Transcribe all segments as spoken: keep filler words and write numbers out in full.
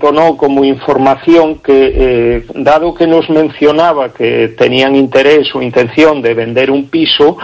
momento, ¿no?, como información que, eh, dado que nos mencionaba que tenían interés o intención de vender un piso,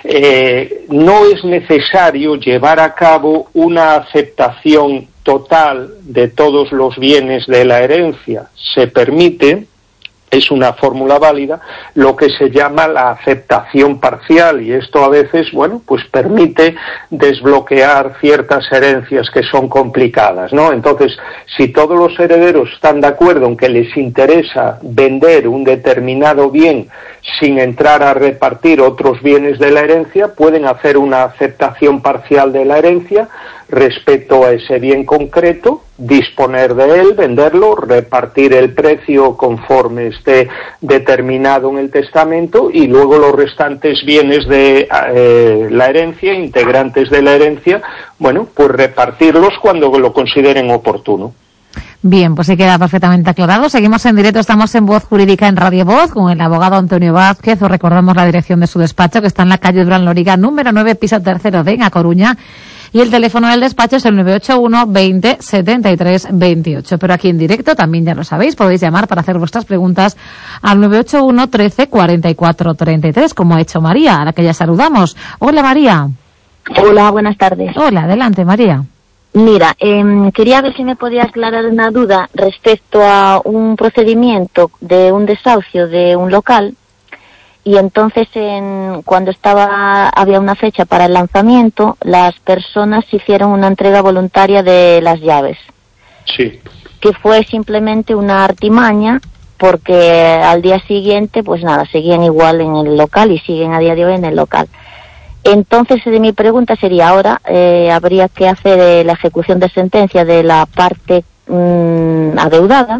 eh, no es necesario llevar a cabo una aceptación total de todos los bienes de la herencia. Se permite, es una fórmula válida, lo que se llama la aceptación parcial, y esto a veces, bueno, pues permite desbloquear ciertas herencias que son complicadas, ¿no? Entonces, si todos los herederos están de acuerdo en que les interesa vender un determinado bien sin entrar a repartir otros bienes de la herencia, pueden hacer una aceptación parcial de la herencia respecto a ese bien concreto, disponer de él, venderlo, repartir el precio conforme esté determinado en el testamento, y luego los restantes bienes de eh, la herencia, integrantes de la herencia, bueno, pues repartirlos cuando lo consideren oportuno. Bien, pues se queda perfectamente aclarado. Seguimos en directo, estamos en Voz Jurídica en Radio Voz con el abogado Antonio Vázquez. Os recordamos la dirección de su despacho, que está en la calle Durán Loriga, número nueve, piso tercero de A Coruña. Y el teléfono del despacho es el nueve ocho uno veinte setenta y tres veintiocho. Pero aquí en directo, también ya lo sabéis, podéis llamar para hacer vuestras preguntas al nueve ocho uno trece cuarenta y cuatro treinta y tres, como ha hecho María, a la que ya saludamos. Hola, María. Hola, buenas tardes. Hola, adelante, María. Mira, eh, quería ver si me podía aclarar una duda respecto a un procedimiento de un desahucio de un local, y entonces en, cuando estaba había una fecha para el lanzamiento, las personas hicieron una entrega voluntaria de las llaves. Sí. Que fue simplemente una artimaña, porque al día siguiente, pues nada, seguían igual en el local y siguen a día de hoy en el local. Entonces, de mi pregunta sería, ahora eh, habría que hacer eh, la ejecución de sentencia de la parte mmm, adeudada.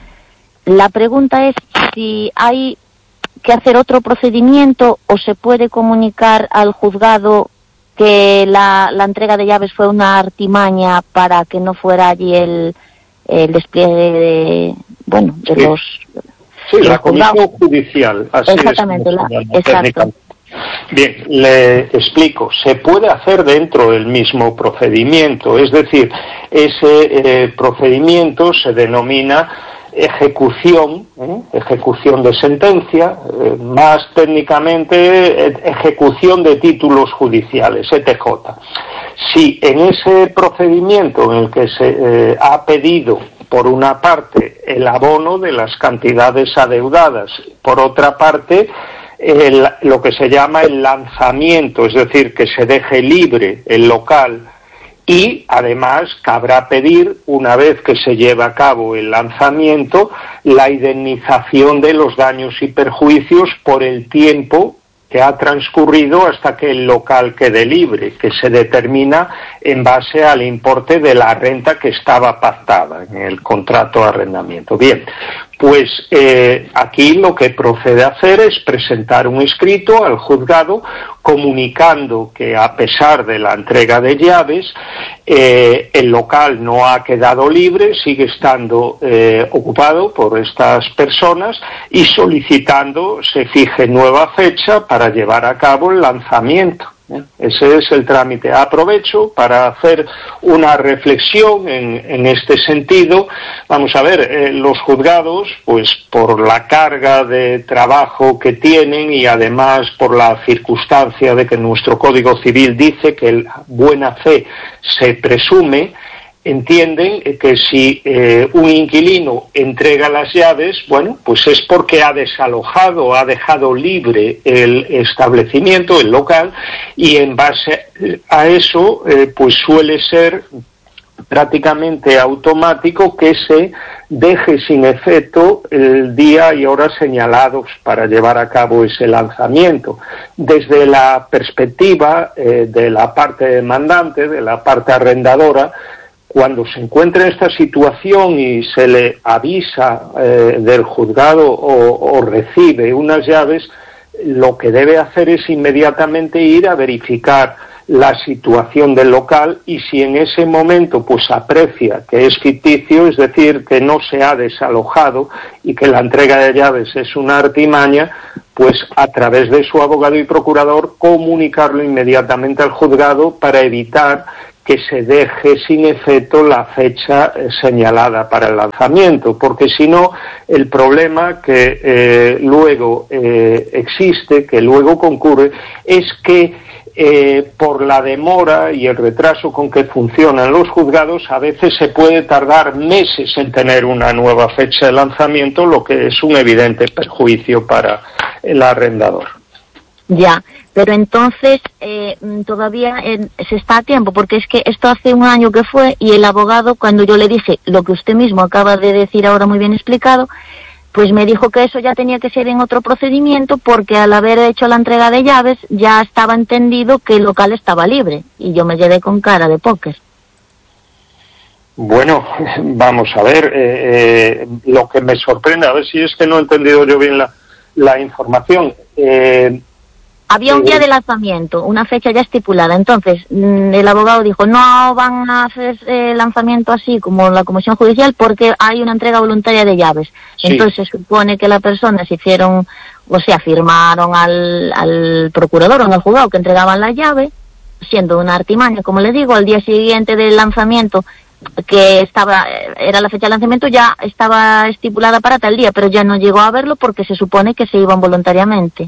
La pregunta es si hay que hacer otro procedimiento o se puede comunicar al juzgado que la, la entrega de llaves fue una artimaña para que no fuera allí el, el despliegue de, bueno, de sí. los... Sí, la comisión judicial. Así Exactamente, es, la, exacto. Bien, le explico. Se puede hacer dentro del mismo procedimiento, es decir, ese eh, procedimiento se denomina ejecución, ¿eh? ejecución de sentencia, eh, más técnicamente eh, ejecución de títulos judiciales, E T J. Si en ese procedimiento en el que se eh, ha pedido por una parte el abono de las cantidades adeudadas, por otra parte El, lo que se llama el lanzamiento, es decir, que se deje libre el local, y además cabrá pedir, una vez que se lleve a cabo el lanzamiento, la indemnización de los daños y perjuicios por el tiempo que ha transcurrido hasta que el local quede libre, que se determina en base al importe de la renta que estaba pactada en el contrato de arrendamiento. Bien, pues eh, aquí lo que procede a hacer es presentar un escrito al juzgado comunicando que, a pesar de la entrega de llaves, eh, el local no ha quedado libre, sigue estando eh, ocupado por estas personas, y solicitando se fije nueva fecha para llevar a cabo el lanzamiento. ¿Eh? Ese es el trámite. Aprovecho para hacer una reflexión en, en este sentido. Vamos a ver, eh, los juzgados, pues por la carga de trabajo que tienen, y además por la circunstancia de que nuestro Código Civil dice que la buena fe se presume, entienden que si eh, un inquilino entrega las llaves, bueno, pues es porque ha desalojado, ha dejado libre el establecimiento, el local, y en base a eso, eh, pues suele ser prácticamente automático que se deje sin efecto el día y hora señalados para llevar a cabo ese lanzamiento. Desde la perspectiva eh, de la parte demandante, de la parte arrendadora, cuando se encuentra en esta situación y se le avisa eh, del juzgado o, o recibe unas llaves, lo que debe hacer es inmediatamente ir a verificar la situación del local, y si en ese momento pues aprecia que es ficticio, es decir, que no se ha desalojado y que la entrega de llaves es una artimaña, pues a través de su abogado y procurador comunicarlo inmediatamente al juzgado para evitar que se deje sin efecto la fecha eh, señalada para el lanzamiento, porque si no, el problema que eh, luego eh, existe, que luego concurre, es que eh, por la demora y el retraso con que funcionan los juzgados, a veces se puede tardar meses en tener una nueva fecha de lanzamiento, lo que es un evidente perjuicio para el arrendador. Ya, pero entonces eh, todavía eh, se está a tiempo, porque es que esto hace un año que fue y el abogado, cuando yo le dije lo que usted mismo acaba de decir ahora muy bien explicado, pues me dijo que eso ya tenía que ser en otro procedimiento, porque al haber hecho la entrega de llaves ya estaba entendido que el local estaba libre, y yo me quedé con cara de póker. Bueno, vamos a ver, eh, eh, lo que me sorprende, a ver si es que no he entendido yo bien la, la información. Eh, Había un día de lanzamiento, una fecha ya estipulada. Entonces, el abogado dijo, no van a hacer el lanzamiento así como la comisión judicial porque hay una entrega voluntaria de llaves. Sí. Entonces, se supone que las personas hicieron, o sea, firmaron al, al procurador o al juzgado que entregaban la llave, siendo una artimaña, como le digo, al día siguiente del lanzamiento, que estaba era la fecha de lanzamiento, ya estaba estipulada para tal día, pero ya no llegó a verlo porque se supone que se iban voluntariamente.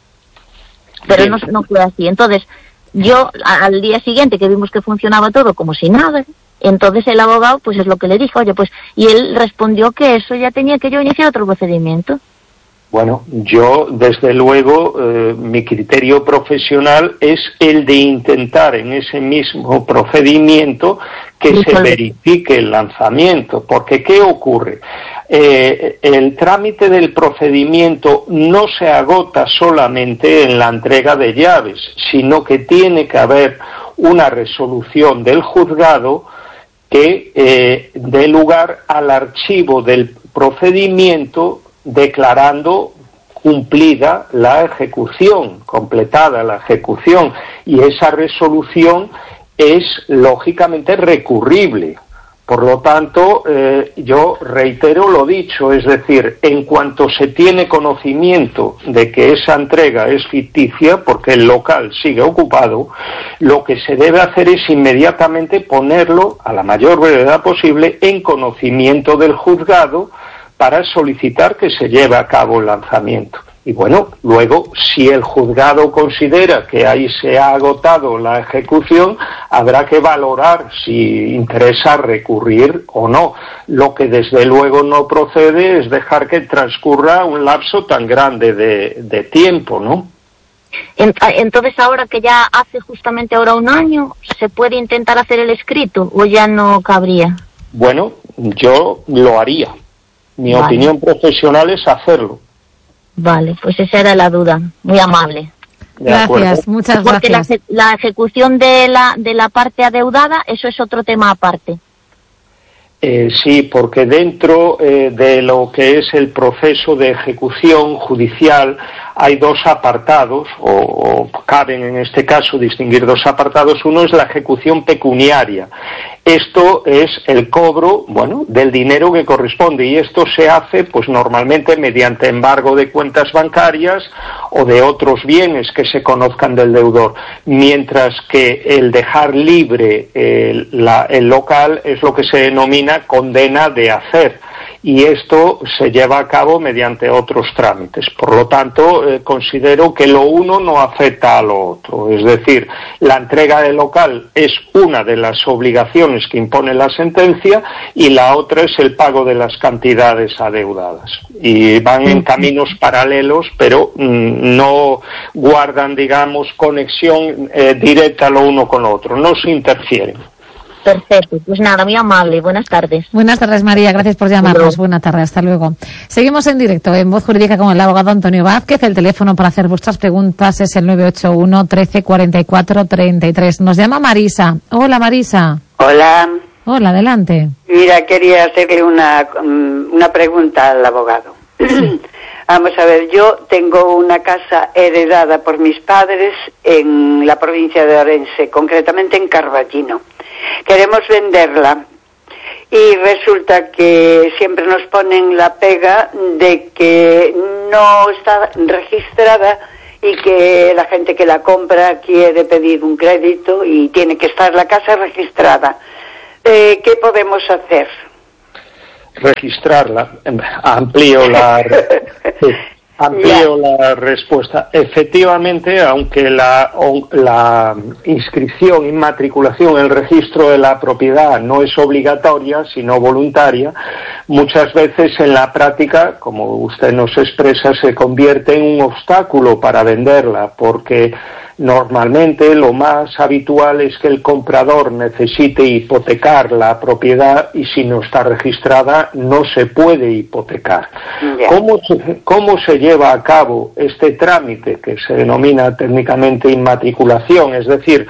Pero no, no fue así. Entonces, yo al día siguiente que vimos que funcionaba todo como si nada, entonces el abogado, pues es lo que le dijo, oye, pues, y él respondió que eso ya tenía que yo iniciar otro procedimiento. Bueno, yo, desde luego, eh, mi criterio profesional es el de intentar en ese mismo procedimiento que sí, se verifique el lanzamiento, porque ¿qué ocurre? Eh, el trámite del procedimiento no se agota solamente en la entrega de llaves, sino que tiene que haber una resolución del juzgado que eh, dé lugar al archivo del procedimiento declarando cumplida la ejecución, completada la ejecución, y esa resolución es lógicamente recurrible. Por lo tanto, eh, yo reitero lo dicho, es decir, en cuanto se tiene conocimiento de que esa entrega es ficticia, porque el local sigue ocupado, lo que se debe hacer es inmediatamente ponerlo, a la mayor brevedad posible, en conocimiento del juzgado para solicitar que se lleve a cabo el lanzamiento. Y bueno, luego, si el juzgado considera que ahí se ha agotado la ejecución, habrá que valorar si interesa recurrir o no. Lo que desde luego no procede es dejar que transcurra un lapso tan grande de, de tiempo, ¿no? Entonces, ahora que ya hace justamente ahora un año, ¿se puede intentar hacer el escrito o ya no cabría? Bueno, yo lo haría. Mi vale. opinión profesional es hacerlo. Vale, pues esa era la duda. Muy amable. Gracias, muchas Porque gracias. Porque la, la ejecución de la, de la parte adeudada, eso es otro tema aparte. Eh, sí, porque dentro eh, de lo que es el proceso de ejecución judicial hay dos apartados, o, o caben en este caso distinguir dos apartados. Uno es la ejecución pecuniaria. Esto es el cobro, bueno, del dinero que corresponde, y esto se hace, pues normalmente mediante embargo de cuentas bancarias o de otros bienes que se conozcan del deudor, mientras que el dejar libre el, la, el local es lo que se denomina condena de hacer, y esto se lleva a cabo mediante otros trámites. Por lo tanto, eh, considero que lo uno no afecta a lo otro. Es decir, la entrega del local es una de las obligaciones que impone la sentencia y la otra es el pago de las cantidades adeudadas. Y van en caminos paralelos, pero mmm, no guardan, digamos, conexión eh, directa lo uno con lo otro. No se interfieren. Perfecto, pues nada, muy amable, buenas tardes. Buenas tardes, María, gracias por llamarnos. Buenas tardes, hasta luego. Seguimos en directo en Voz Jurídica con el abogado Antonio Vázquez. El teléfono para hacer vuestras preguntas es el nueve ocho uno, trece, cuarenta y cuatro, treinta y tres. Nos llama Marisa. Hola, Marisa. Hola. Hola, adelante. Mira, quería hacerle una, una pregunta al abogado. Vamos a ver, yo tengo una casa heredada por mis padres en la provincia de Orense, concretamente en Carballino. Queremos venderla y resulta que siempre nos ponen la pega de que no está registrada y que la gente que la compra quiere pedir un crédito y tiene que estar la casa registrada. Eh, ¿Qué podemos hacer? Registrarla. Amplío la... Amplío la respuesta. Efectivamente, aunque la, la inscripción, inmatriculación, el registro de la propiedad no es obligatoria, sino voluntaria, muchas veces en la práctica, como usted nos expresa, se convierte en un obstáculo para venderla, porque normalmente lo más habitual es que el comprador necesite hipotecar la propiedad y si no está registrada no se puede hipotecar. Yeah. ¿Cómo, ¿Cómo se lleva a cabo este trámite que se denomina técnicamente inmatriculación? Es decir,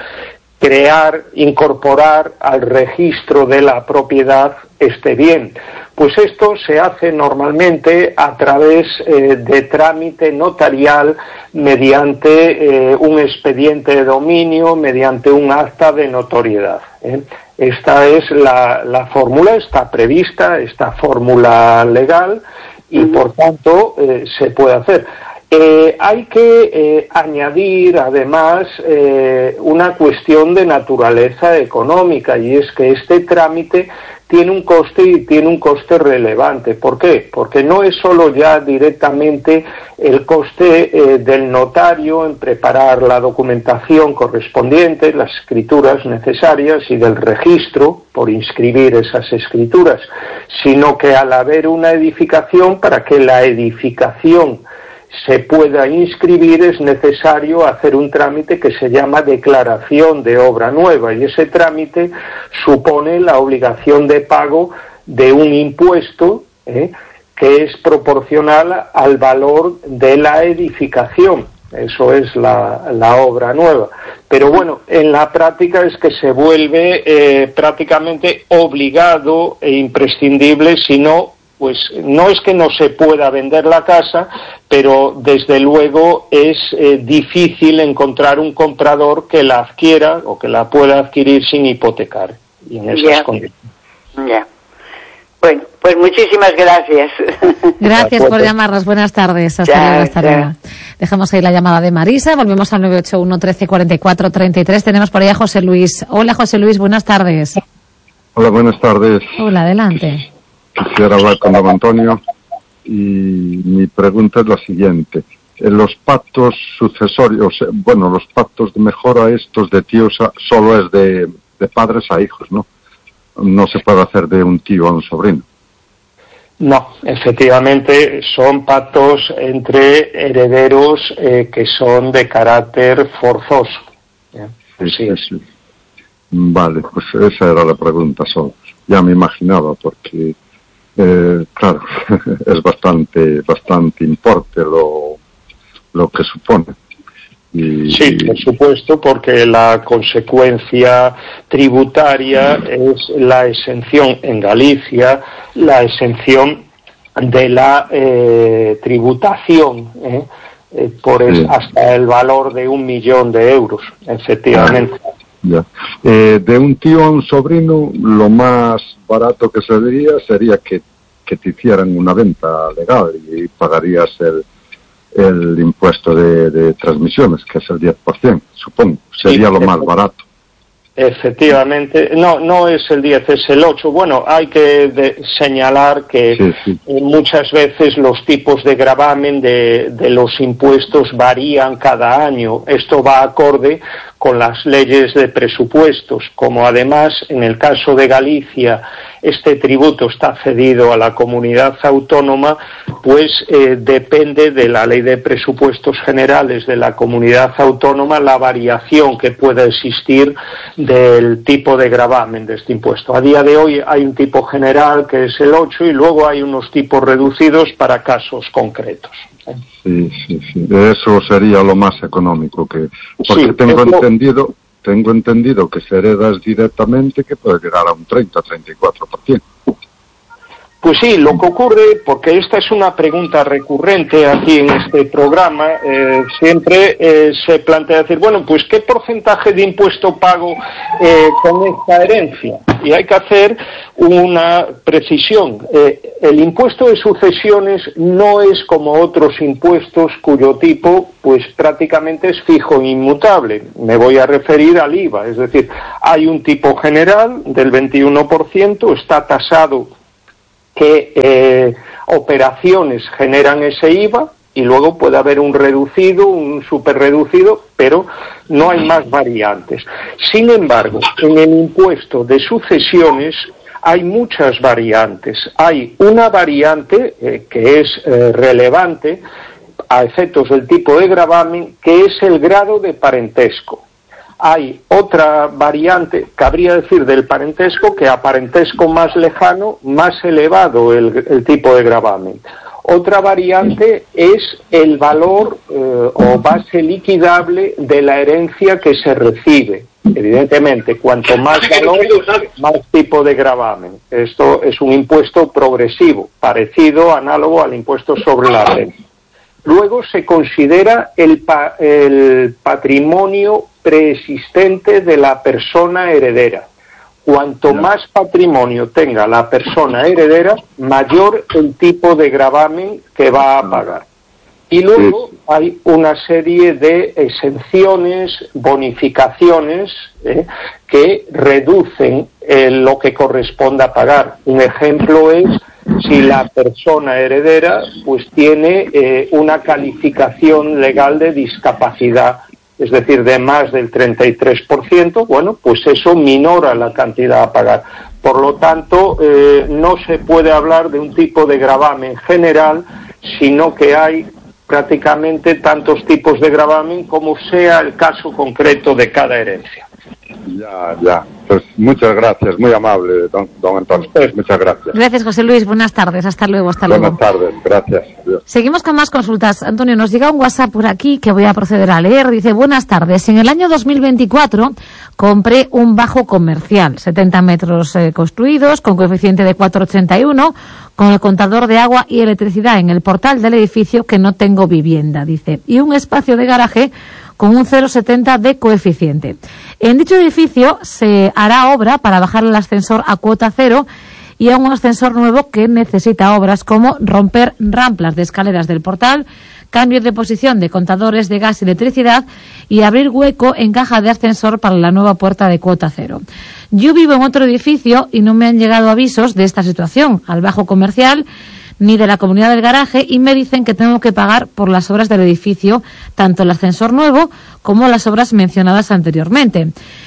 crear, incorporar al registro de la propiedad este bien. Pues esto se hace normalmente a través eh, de trámite notarial mediante eh, un expediente de dominio, mediante un acta de notoriedad. ¿eh? Esta es la, la fórmula, está prevista, esta fórmula legal y por tanto eh, se puede hacer. Eh, hay que eh, añadir además eh, una cuestión de naturaleza económica y es que este trámite tiene un coste y tiene un coste relevante. ¿Por qué? Porque no es solo ya directamente el coste eh, del notario en preparar la documentación correspondiente, las escrituras necesarias y del registro por inscribir esas escrituras, sino que al haber una edificación, para que la edificación se pueda inscribir es necesario hacer un trámite que se llama declaración de obra nueva y ese trámite supone la obligación de pago de un impuesto ¿eh? que es proporcional al valor de la edificación. Eso es la, la obra nueva. Pero bueno, en la práctica es que se vuelve eh, prácticamente obligado e imprescindible, si no, pues no es que no se pueda vender la casa, pero desde luego es eh, difícil encontrar un comprador que la adquiera o que la pueda adquirir sin hipotecar y en esas yeah. condiciones. Ya. Yeah. Bueno, pues muchísimas gracias. Gracias por llamarnos. Buenas tardes. Hasta luego. Hasta luego. Dejamos ahí la llamada de Marisa. Volvemos al nueve ocho uno, trece, cuarenta y cuatro, treinta y tres. Tenemos por ahí a José Luis. Hola, José Luis. Buenas tardes. Hola, buenas tardes. Hola, adelante. Quisiera hablar con don Antonio y mi pregunta es la siguiente. En los pactos sucesorios, bueno, los pactos de mejora estos de tíos solo es de, de padres a hijos, ¿no? No se puede hacer de un tío a un sobrino. No, efectivamente son pactos entre herederos eh, que son de carácter forzoso. ¿eh? Sí, sí, sí. Vale, pues esa era la pregunta solo. Ya me imaginaba porque... Eh, claro, es bastante bastante importe lo, lo que supone. Y, sí, por supuesto, porque la consecuencia tributaria es la exención en Galicia, la exención de la eh, tributación eh, eh, por sí. es, hasta el valor de un millón de euros, efectivamente. Ah. Ya. Eh, de un tío a un sobrino, lo más barato que se diría sería que, que te hicieran una venta legal y pagarías el, el impuesto de, de transmisiones, que es el diez por ciento, supongo. Sería sí, lo más barato. Efectivamente, no no es el diez, es el ocho. Bueno, hay que de, señalar que sí, sí. muchas veces los tipos de gravamen de, de los impuestos varían cada año. Esto va acorde con las leyes de presupuestos, como además en el caso de Galicia este tributo está cedido a la comunidad autónoma, pues eh, depende de la ley de presupuestos generales de la comunidad autónoma la variación que pueda existir del tipo de gravamen de este impuesto. A día de hoy hay un tipo general que es el ocho y luego hay unos tipos reducidos para casos concretos. Sí, sí, sí. Eso sería lo más económico que, porque sí, tengo eso... entendido, tengo entendido que si heredas directamente que puede llegar a un treinta, treinta y cuatro por ciento. Pues sí, lo que ocurre, porque esta es una pregunta recurrente aquí en este programa, eh, siempre eh, se plantea decir, bueno, pues ¿qué porcentaje de impuesto pago eh, con esta herencia? Y hay que hacer una precisión. Eh, el impuesto de sucesiones no es como otros impuestos cuyo tipo, pues prácticamente es fijo e inmutable. Me voy a referir al I V A, es decir, hay un tipo general del veintiuno por ciento, está tasado qué eh, operaciones generan ese I V A y luego puede haber un reducido, un superreducido, pero no hay más variantes. Sin embargo, en el impuesto de sucesiones hay muchas variantes. Hay una variante eh, que es eh, relevante a efectos del tipo de gravamen, que es el grado de parentesco. Hay otra variante, cabría decir del parentesco, que a parentesco más lejano, más elevado el, el tipo de gravamen. Otra variante es el valor eh, o base liquidable de la herencia que se recibe. Evidentemente, cuanto más valor, más tipo de gravamen. Esto es un impuesto progresivo, parecido, análogo al impuesto sobre la renta. Luego se considera el, pa el patrimonio preexistente de la persona heredera. Cuanto más patrimonio tenga la persona heredera, mayor el tipo de gravamen que va a pagar. Y luego hay una serie de exenciones, bonificaciones, eh, que reducen eh, lo que corresponde a pagar. Un ejemplo es si la persona heredera pues tiene eh, una calificación legal de discapacidad, es decir, de más del treinta y tres por ciento, bueno, pues eso minora la cantidad a pagar. Por lo tanto, eh, no se puede hablar de un tipo de gravamen general, sino que hay prácticamente tantos tipos de gravamen como sea el caso concreto de cada herencia. Ya, ya. Pues muchas gracias, muy amable, don, don Antonio. Muchas gracias. Gracias, José Luis. Buenas tardes. Hasta luego. Hasta luego. Buenas tardes. Gracias. Adiós. Seguimos con más consultas. Antonio, nos llega un WhatsApp por aquí que voy a proceder a leer. Dice, buenas tardes. En el año dos mil veinticuatro compré un bajo comercial, setenta metros eh, construidos, con coeficiente de cuatro coma ochenta y uno, con el contador de agua y electricidad en el portal del edificio, que no tengo vivienda, dice, y un espacio de garaje con un cero coma setenta de coeficiente. En dicho edificio se hará obra para bajar el ascensor a cuota cero y a un ascensor nuevo que necesita obras como romper ramplas de escaleras del portal, cambio de posición de contadores de gas y electricidad y abrir hueco en caja de ascensor para la nueva puerta de cuota cero. Yo vivo en otro edificio y no me han llegado avisos de esta situación al bajo comercial ni de la comunidad del garaje, y me dicen que tengo que pagar por las obras del edificio, tanto el ascensor nuevo como las obras mencionadas anteriormente.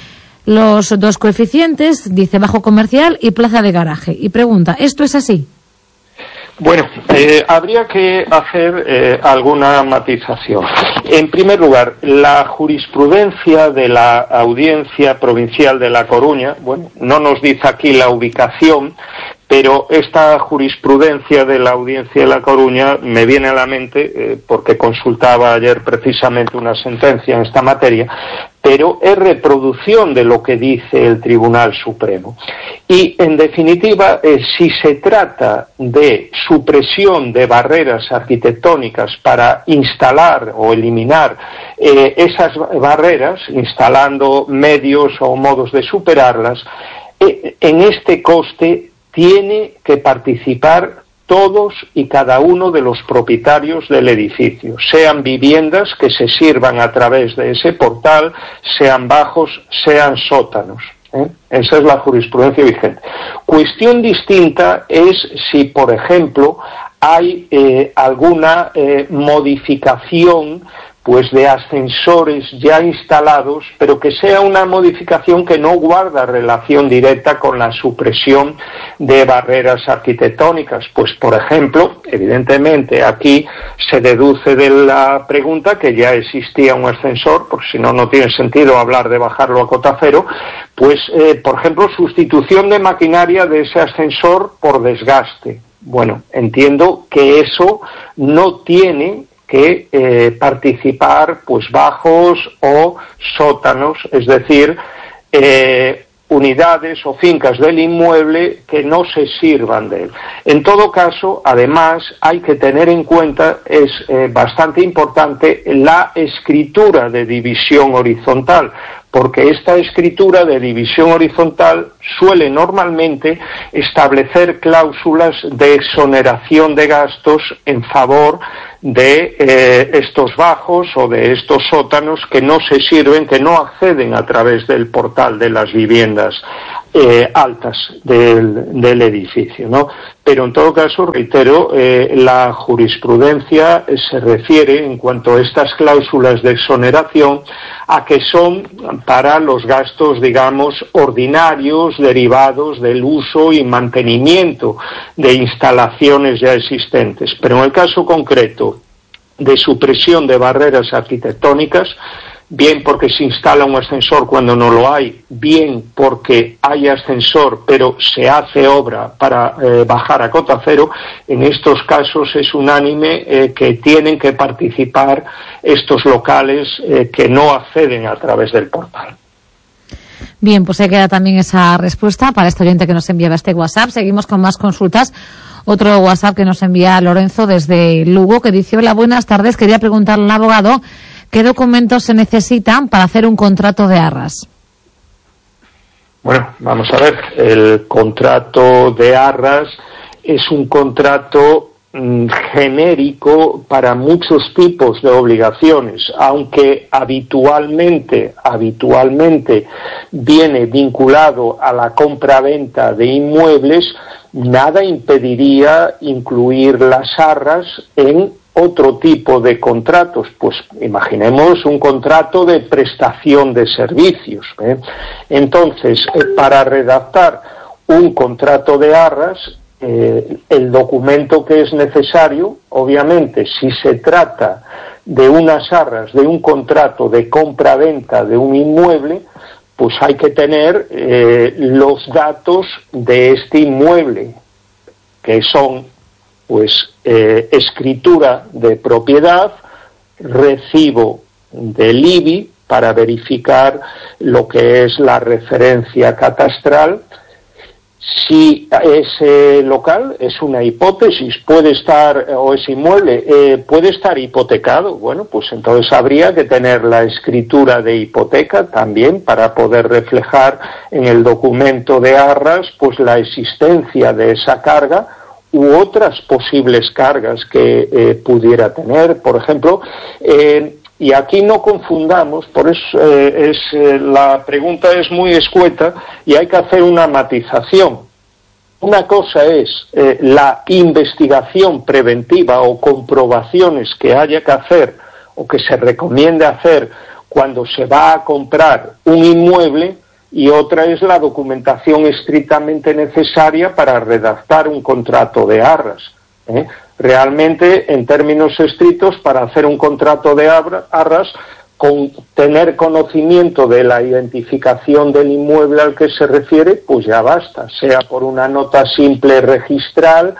Los dos coeficientes, dice bajo comercial y plaza de garaje. Y pregunta, ¿esto es así? Bueno, eh, habría que hacer eh, alguna matización. En primer lugar, la jurisprudencia de la Audiencia Provincial de La Coruña, bueno, no nos dice aquí la ubicación, pero esta jurisprudencia de la Audiencia de La Coruña me viene a la mente eh, porque consultaba ayer precisamente una sentencia en esta materia, pero es reproducción de lo que dice el Tribunal Supremo. Y, en definitiva, eh, si se trata de supresión de barreras arquitectónicas para instalar o eliminar eh, esas barreras, instalando medios o modos de superarlas, eh, en este coste tiene que participar todos y cada uno de los propietarios del edificio, sean viviendas que se sirvan a través de ese portal, sean bajos, sean sótanos. ¿eh? Esa es la jurisprudencia vigente. Cuestión distinta es si, por ejemplo, hay eh, alguna eh, modificación pues de ascensores ya instalados, pero que sea una modificación que no guarda relación directa con la supresión de barreras arquitectónicas. Pues, por ejemplo, evidentemente aquí se deduce de la pregunta que ya existía un ascensor, porque si no, no tiene sentido hablar de bajarlo a cota cero, pues, eh, por ejemplo, sustitución de maquinaria de ese ascensor por desgaste. Bueno, entiendo que eso no tiene que eh, participar pues bajos o sótanos, es decir, eh, unidades o fincas del inmueble que no se sirvan de él. En todo caso, además, hay que tener en cuenta, es eh, bastante importante, la escritura de división horizontal, porque esta escritura de división horizontal suele normalmente establecer cláusulas de exoneración de gastos en favor de eh, estos bajos o de estos sótanos que no se sirven, que no acceden a través del portal de las viviendas eh, altas del, del edificio, ¿no? Pero en todo caso, reitero, eh, la jurisprudencia se refiere, en cuanto a estas cláusulas de exoneración, a que son para los gastos, digamos, ordinarios derivados del uso y mantenimiento de instalaciones ya existentes. Pero en el caso concreto de supresión de barreras arquitectónicas, bien porque se instala un ascensor cuando no lo hay, bien porque hay ascensor pero se hace obra para eh, bajar a cota cero, en estos casos es unánime eh, que tienen que participar estos locales eh, que no acceden a través del portal. Bien, pues se queda también esa respuesta para este oyente que nos enviaba este WhatsApp. Seguimos con más consultas. Otro WhatsApp que nos envía Lorenzo desde Lugo, que dice: hola, buenas tardes, quería preguntarle al abogado ¿qué documentos se necesitan para hacer un contrato de arras? Bueno, vamos a ver, el contrato de arras es un contrato mm, genérico para muchos tipos de obligaciones, aunque habitualmente, habitualmente viene vinculado a la compra-venta de inmuebles, nada impediría incluir las arras en otro tipo de contratos. Pues imaginemos un contrato de prestación de servicios, ¿eh? Entonces, eh, para redactar un contrato de arras, eh, el documento que es necesario, obviamente, si se trata de unas arras, de un contrato de compra-venta de un inmueble, pues hay que tener eh, los datos de este inmueble, que son pues eh, escritura de propiedad, recibo del I B I para verificar lo que es la referencia catastral. Si ese local es una hipótesis, puede estar, o ese inmueble eh, puede estar hipotecado, bueno, pues entonces habría que tener la escritura de hipoteca también para poder reflejar en el documento de arras pues la existencia de esa carga u otras posibles cargas que eh, pudiera tener. Por ejemplo, eh, y aquí no confundamos, por eso eh, es, eh, la pregunta es muy escueta y hay que hacer una matización. Una cosa es eh, la investigación preventiva o comprobaciones que haya que hacer o que se recomiende hacer cuando se va a comprar un inmueble, y otra es la documentación estrictamente necesaria para redactar un contrato de arras, ¿eh? Realmente, en términos estrictos, para hacer un contrato de arras, con tener conocimiento de la identificación del inmueble al que se refiere, pues ya basta, sea por una nota simple registral,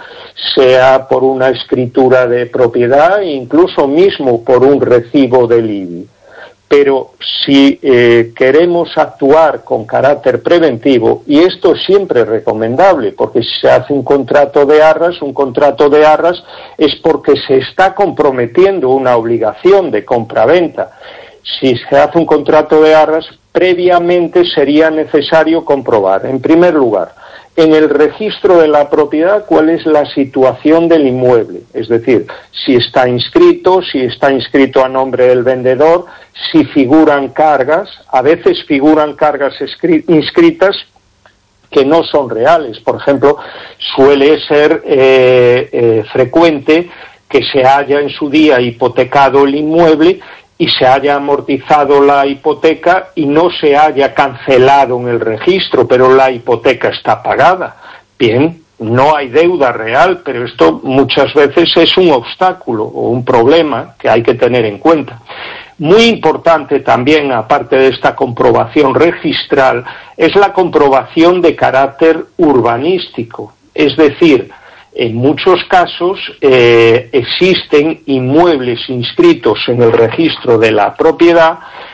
sea por una escritura de propiedad e incluso mismo por un recibo del I B I. Pero si eh, queremos actuar con carácter preventivo, y esto es siempre recomendable, porque si se hace un contrato de arras, un contrato de arras es porque se está comprometiendo una obligación de compraventa. Si se hace un contrato de arras, previamente sería necesario comprobar, en primer lugar, en el registro de la propiedad, cuál es la situación del inmueble, es decir, si está inscrito, si está inscrito a nombre del vendedor, si figuran cargas, a veces figuran cargas inscritas que no son reales. Por ejemplo, suele ser eh, eh, frecuente que se haya en su día hipotecado el inmueble y se haya amortizado la hipoteca y no se haya cancelado en el registro, pero la hipoteca está pagada. Bien, no hay deuda real, pero esto muchas veces es un obstáculo o un problema que hay que tener en cuenta. Muy importante también, aparte de esta comprobación registral, es la comprobación de carácter urbanístico, es decir, en muchos casos eh, existen inmuebles inscritos en el registro de la propiedad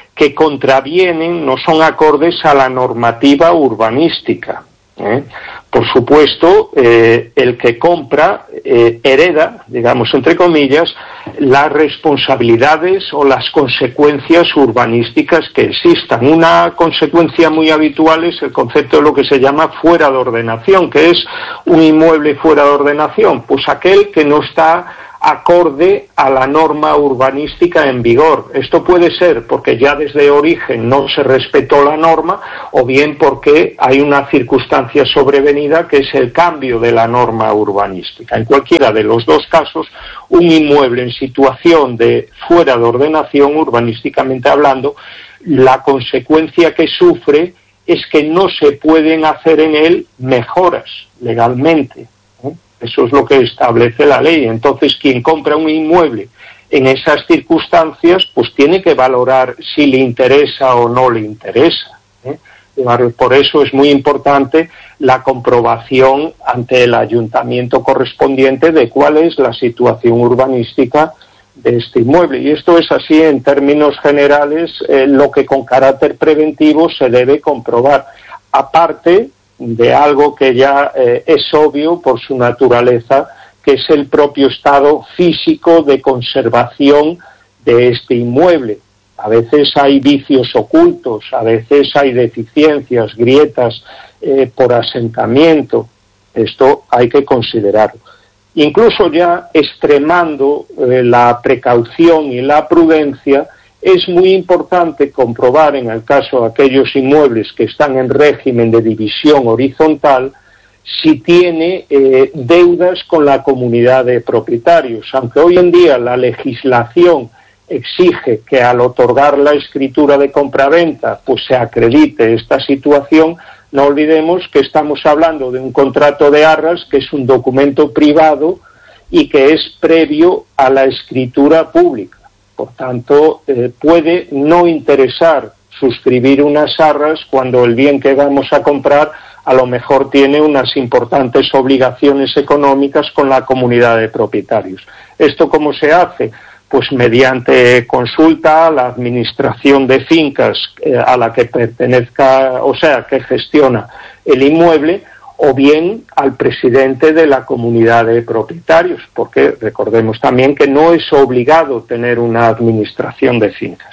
que contravienen, no son acordes a la normativa urbanística. ¿eh? Por supuesto, eh, el que compra eh, hereda, digamos entre comillas, las responsabilidades o las consecuencias urbanísticas que existan. Una consecuencia muy habitual es el concepto de lo que se llama fuera de ordenación. ¿Qué es un inmueble fuera de ordenación? Pues aquel que no está acorde a la norma urbanística en vigor. Esto puede ser porque ya desde origen no se respetó la norma, o bien porque hay una circunstancia sobrevenida que es el cambio de la norma urbanística. En cualquiera de los dos casos, un inmueble en situación de fuera de ordenación, urbanísticamente hablando, la consecuencia que sufre es que no se pueden hacer en él mejoras legalmente. Eso es lo que establece la ley. Entonces, quien compra un inmueble en esas circunstancias, pues tiene que valorar si le interesa o no le interesa. ¿eh? Por eso es muy importante la comprobación ante el ayuntamiento correspondiente de cuál es la situación urbanística de este inmueble. Y esto es así en términos generales, eh, lo que con carácter preventivo se debe comprobar. Aparte de algo que ya eh, es obvio por su naturaleza, que es el propio estado físico de conservación de este inmueble. A veces hay vicios ocultos, a veces hay deficiencias, grietas eh, por asentamiento. Esto hay que considerarlo. Incluso ya extremando eh, la precaución y la prudencia, es muy importante comprobar en el caso de aquellos inmuebles que están en régimen de división horizontal si tiene eh, deudas con la comunidad de propietarios. Aunque hoy en día la legislación exige que al otorgar la escritura de compraventa pues se acredite esta situación, no olvidemos que estamos hablando de un contrato de arras que es un documento privado y que es previo a la escritura pública. Por tanto, eh, puede no interesar suscribir unas arras cuando el bien que vamos a comprar a lo mejor tiene unas importantes obligaciones económicas con la comunidad de propietarios. ¿Esto cómo se hace? Pues mediante consulta a la administración de fincas eh, a la que pertenezca, o sea, que gestiona el inmueble, o bien al presidente de la comunidad de propietarios, porque recordemos también que no es obligado tener una administración de fincas.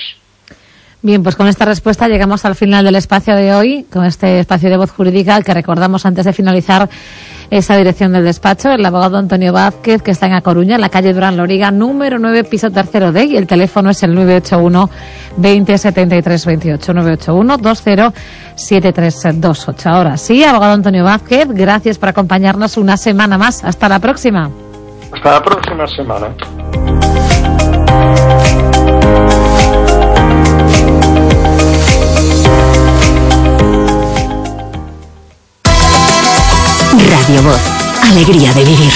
Bien, pues con esta respuesta llegamos al final del espacio de hoy, con este espacio de Voz Jurídica, al que recordamos antes de finalizar esa dirección del despacho, el abogado Antonio Vázquez, que está en A Coruña, en la calle Durán Loriga, número nueve, piso tercero D, y el teléfono es el nueve ocho uno, veinte, setenta y tres, veintiocho, nueve ocho uno, veinte, setenta y tres, veintiocho. Ahora sí, abogado Antonio Vázquez, gracias por acompañarnos una semana más. Hasta la próxima. Hasta la próxima semana. Radio Voz, alegría de vivir.